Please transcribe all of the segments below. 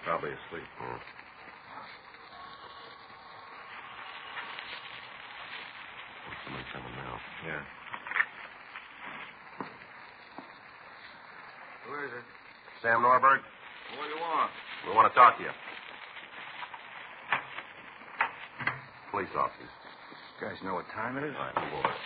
Probably asleep. Yeah. Somebody coming now. Yeah. Who is it? Sam Norberg, What do you want? we want to talk to you. Police officers. You guys know what time it is? All right, move over.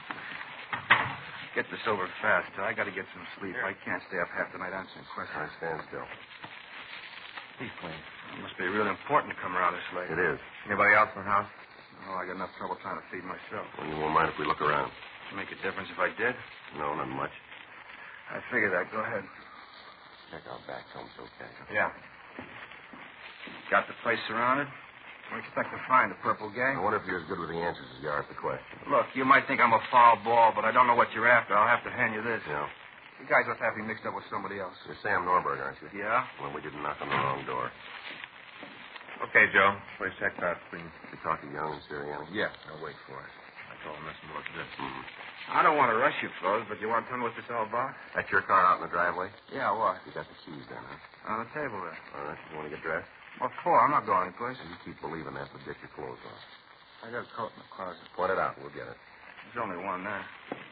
Get this over fast. I got to get some sleep. I can't stay up half the night answering All questions. right, stand still. He's playing. It must be really important to come around this late. It is. Anybody else in the house? Oh, I got enough trouble trying to feed myself. Well, you won't mind if we look around. Make a difference if I did? No, not much. I figure that. Go ahead. Check out back. Tell them it's okay. Yeah. Got the place surrounded? What do you expect to find? The Purple Gang? I wonder if you're as good with the answers as you are at the question. Look, you might think I'm a foul ball, but I don't know what you're after. I'll have to hand you this. Yeah. You guys must have me mixed up with somebody else. You're Sam Norberg, aren't you? Yeah? Well, we didn't knock on the wrong door. Okay, Joe. Place checked out, please. You talk to Young and Sirianni? Yeah, I'll wait for it. I told him this and look at this. Mm-hmm. I don't want to rush you, fellas, but you want to tell me what this all about? That's your car out in the driveway? Yeah, what? You got the keys then, huh? On the table there. All right. You want to get dressed? What for? I'm not going anyplace. You keep believing that, but get your clothes on. I got a coat in the closet. Point it out. We'll get it. There's only one there.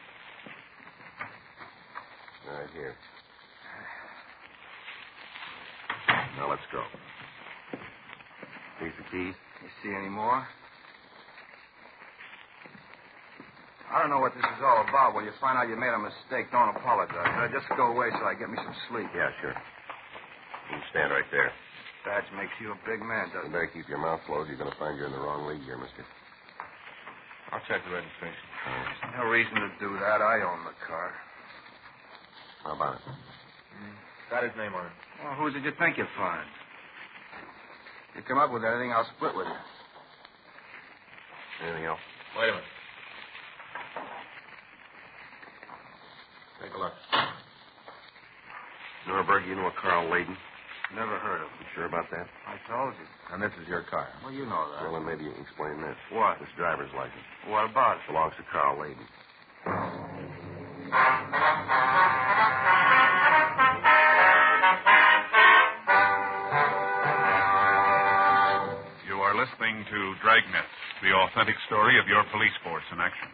Right here. Now let's go. Here's the keys. You see any more? I don't know what this is all about. When you find out you made a mistake, don't apologize. Just go away so I get me some sleep. Yeah, sure. You can stand right there. Badge makes you a big man, You doesn't it? better keep your mouth closed. You're going to find you're in the wrong league here, mister. I'll check the registration. No reason to do that. I own the car. How about it? Got his name on it. Well, who did you think you'd find? You come up with anything, I'll split with you. Anything else? Wait a minute. Take a look. Norberg, you know a Carl Layden? Never heard of him. You sure about that? I told you. And this is your car. Well, you know that. Well, then maybe you can explain this. What? This driver's license What about it? belongs to Carl Layden. You are listening to Dragnet, the authentic story of your police force in action.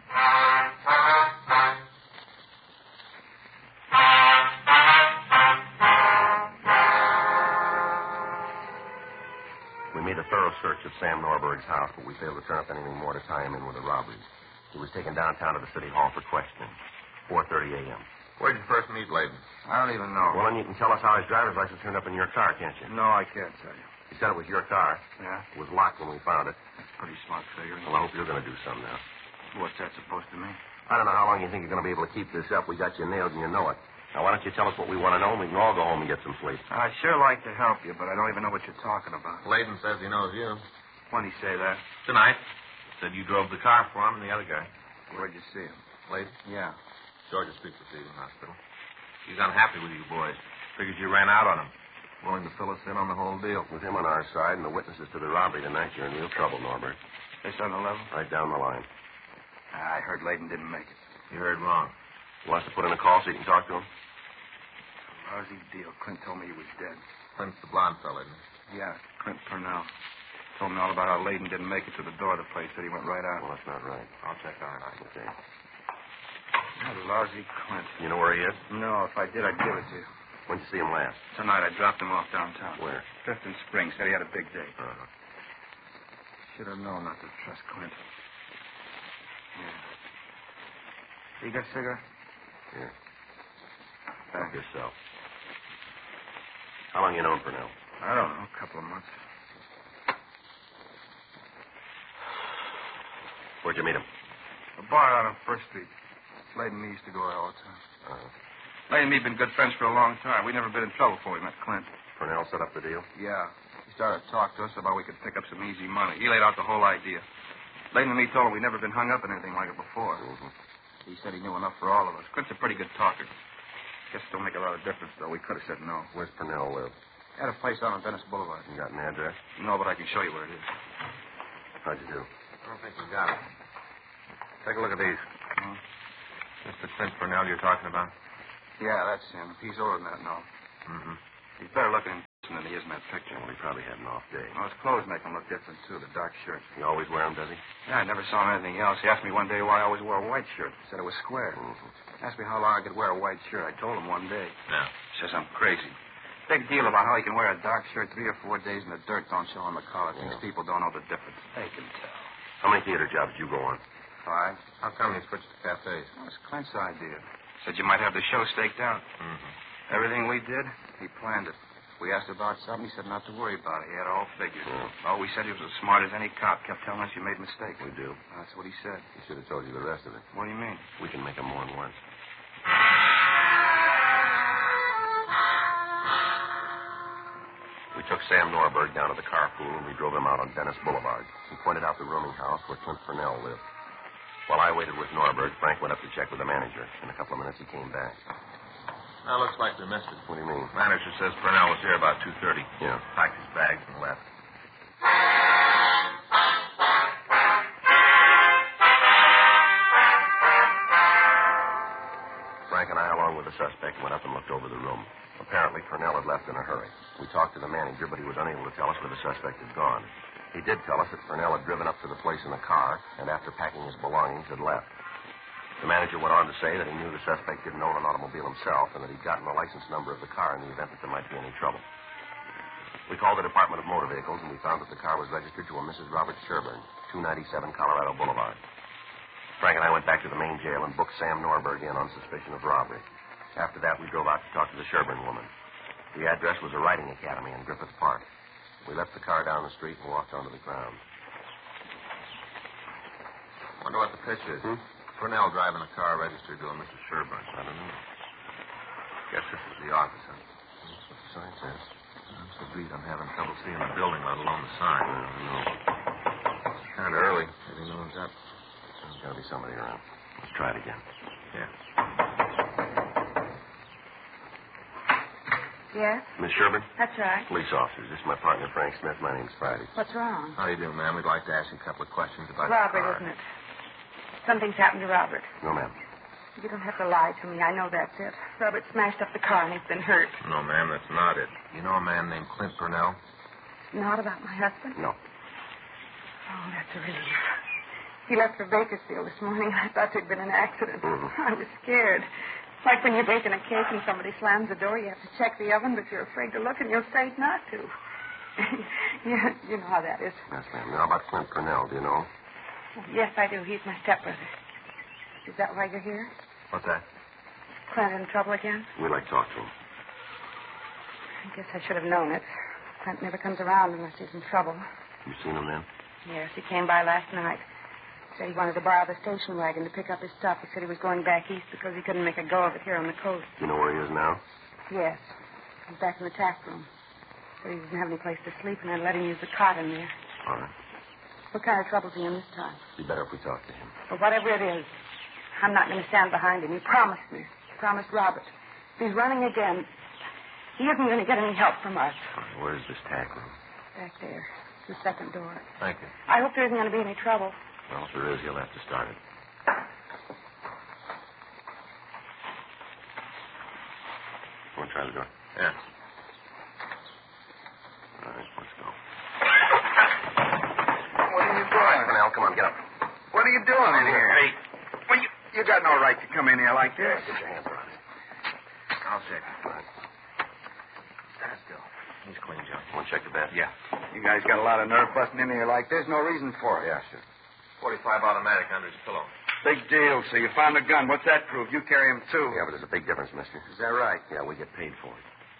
We made a thorough search of Sam Norberg's house, but we failed to turn up anything more to tie him in with the robbery. He was taken downtown to the city hall for questioning. 4:30 a.m. Where'd you first meet Layden? I don't even know. Well, then you can tell us how his driver's license turned up in your car, can't you? No, I can't tell you. You said it was your car. Yeah? It was locked when we found it. That's pretty smart figuring. Well, I hope you're going to do something now. What's that supposed to mean? I don't know how long you think you're going to be able to keep this up. We got you nailed and you know it. Now, why don't you tell us what we want to know and we can all go home and get some sleep. I'd sure like to help you, but I don't even know what you're talking about. Layden says he knows you. When'd he say that? Tonight. Said you drove the car for him and the other guy. Where'd you see him? Layden? Yeah. Georgia Street Receiving Hospital. He's unhappy with you boys. Figures you ran out on him. Willing to fill us in on the whole deal. With him on our side and the witnesses to the robbery tonight, you're in real trouble, Norbert. This on the level? Right down the line. I heard Layden didn't make it. You heard wrong. You want us to put in a call so you can talk to him? Lousy deal. Clint told me he was dead. Clint's the blonde fella, isn't he? Yeah, Clint Purnell. Told me all about how Layden didn't make it to the door of the place. Said he went right out. Well, that's not right. I'll check on it. Okay. That lousy Clint. You know where he is? No, if I did, I'd give it to you. When'd you see him last? Tonight, I dropped him off downtown. Where? Fifth and Spring. Said he had a big day. Uh-huh. Should have known not to trust Clint. Yeah. You got a cigarette? Here. Thanks. Help yourself. How long you known Purnell? I don't know. A couple of months. Where'd you meet him? A bar out on First Street. Layden and me used to go there all the time. Uh-huh. Layden and me have been good friends for a long time. We never been in trouble before we met Clint. Purnell set up the deal? Yeah. He started to talk to us about we could pick up some easy money. He laid out the whole idea. Layden and me told him we'd never been hung up in anything like it before. Mm-hmm. He said he knew enough for all of us. Clint's a pretty good talker. Guess it don't make a lot of difference, though. We could have said no. Where's Purnell live? Had a place out on Venice Boulevard. You got an address? No, but I can show you where it is. How'd you do? I don't think we got it. Take a look at these. Hmm? Mr. Clint Purnell you're talking about? Yeah, that's him. He's older than that now. Mm-hmm. He's better looking than he is in that picture. Well, he probably had an off day. Well, his clothes make him look different, too. The dark shirt. He always wear them, does he? Yeah, I never saw him anything else. He asked me one day why I always wore a white shirt. Said it was square. Asked me how long I could wear a white shirt. I told him one day. Yeah. Says I'm crazy. Big deal about how he can wear a dark shirt 3 or 4 days and the dirt don't show on the collar. Thinks people don't know the difference. They can tell. How many theater jobs did you go on? 5. How come you switched to cafes? Well, it's Clint's idea. Said you might have the show staked out. Mm-hmm. Everything we did, he planned it. We asked about something, he said not to worry about it. He had all figured. Oh, we said he was as smart as any cop. Kept telling us you made mistakes. We do. That's what he said. He should have told you the rest of it. What do you mean? We can make him more than once. We took Sam Norberg down to the carpool, and we drove him out on Dennis Boulevard. He pointed out the rooming house where Clint Purnell lived. While I waited with Norberg, Frank went up to check with the manager. In a couple of minutes, he came back. Now, looks like we missed it. What do you mean? Manager says Purnell was here about 2:30. Yeah. Packed his bags and left. Frank and I, along with the suspect, went up and looked over the room. Apparently, Purnell had left in a hurry. We talked to the manager, but he was unable to tell us where the suspect had gone. He did tell us that Purnell had driven up to the place in a car, and after packing his belongings, had left. The manager went on to say that he knew the suspect didn't own an automobile himself and that he'd gotten the license number of the car in the event that there might be any trouble. We called the Department of Motor Vehicles, and we found that the car was registered to a Mrs. Robert Sherburne, 297 Colorado Boulevard. Frank and I went back to the main jail and booked Sam Norberg in on suspicion of robbery. After that, we drove out to talk to the Sherburne woman. The address was a riding academy in Griffith Park. We left the car down the street and walked onto the ground. Wonder what the pitch is. Purnell driving a car registered to a Mrs. Sherburne. I don't know. Guess this is the office, huh? That's what the sign says. I'm so beat I'm having trouble seeing the building, let alone the sign. I don't know. It's kind of early. Maybe no one's up. There's got to be somebody around. Let's try it again. Yeah. Yes? Miss Sherburne? That's right. Police officers. This is my partner, Frank Smith. My name's Friday. What's wrong? How do you do, ma'am? We'd like to ask you a couple of questions about Robert, the car. isn't it? Something's happened to Robert. No, ma'am. You don't have to lie to me. I know that's it. Robert smashed up the car and he's been hurt. No, ma'am, that's not it. You know a man named Clint Purnell? Not about my husband? No. Oh, that's a relief. He left for Bakersfield this morning. I thought there'd been an accident. I was scared. Like when you're baking a cake and somebody slams the door, you have to check the oven, but you're afraid to look and you'll say not to. Yeah, you know how that is. Yes, ma'am. Now, about Clint Purnell, do you know? Yes, I do. He's my stepbrother. Is that why you're here? What's that? Clint in trouble again? We'd like to talk to him. I guess I should have known it. Clint never comes around unless he's in trouble. You seen him then? Yes, he came by last night. Said he wanted to borrow the station wagon to pick up his stuff. He said he was going back east because he couldn't make a go of it here on the coast. Do you know where he is now? Yes. He's back in the tack room. Said he didn't have any place to sleep, and I'd let him use the cot in there. All right. What kind of trouble's he in this time? Be better if we talk to him. Well, whatever it is, I'm not going to stand behind him. He promised me. He promised Robert. If he's running again, he isn't going to get any help from us. All right, where's this tack room? Back there. The second door. Thank you. I hope there isn't going to be any trouble. Well, if there is, he'll have to start it. Want to try the door? Yeah. All right, let's go. What are you doing? Purnell, come on, get up. What are you doing in here? Hey. Well, you got no right to come in here like this. Get your hands around it. I'll check. All right. Stand still. He's clean, John. Want to check the bed? Yeah. You guys got a lot of nerve busting in here like this. No reason for it. Yeah, sure. 45 automatic under his pillow. Big deal. So you found the gun. What's that prove? You carry him, too. Yeah, but there's a big difference, mister. Is that right? Yeah, we get paid for it.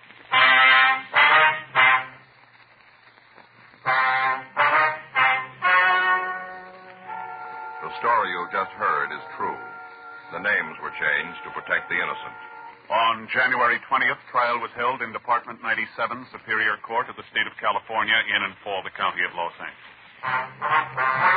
The story you've just heard is true. The names were changed to protect the innocent. On January 20th, trial was held in Department 97, Superior Court of the State of California, in and for the County of Los Angeles.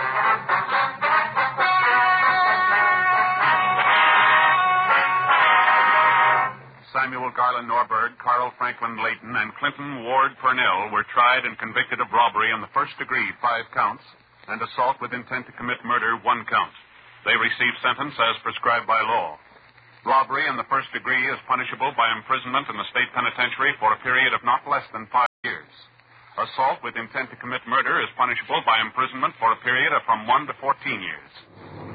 Samuel Garland Norberg, Carl Franklin Layton, and Clinton Ward Purnell were tried and convicted of robbery in the first degree, 5 counts, and assault with intent to commit murder, 1 count. They received sentence as prescribed by law. Robbery in the first degree is punishable by imprisonment in the state penitentiary for a period of not less than 5 years. Assault with intent to commit murder is punishable by imprisonment for a period of from 1 to 14 years.